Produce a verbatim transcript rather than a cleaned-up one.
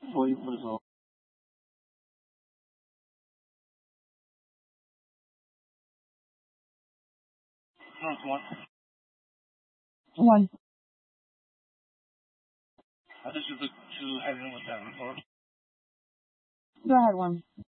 What, what is all? First one. One. I just should look to having with that report. Go ahead, one.